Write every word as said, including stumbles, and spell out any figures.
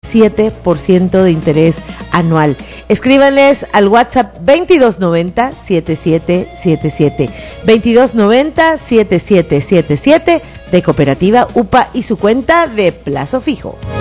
siete por ciento de interés anual. Escríbanles al WhatsApp veintidós noventa, setenta y siete setenta y siete, veintidós noventa, setenta y siete setenta y siete de Cooperativa U P A y su cuenta de plazo fijo.